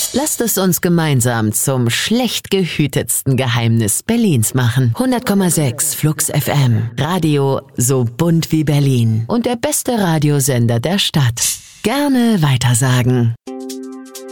Lasst es uns gemeinsam zum schlecht gehütetsten Geheimnis Berlins machen. 100,6 Flux FM. Radio so bunt wie Berlin. Und der beste Radiosender der Stadt. Gerne weitersagen.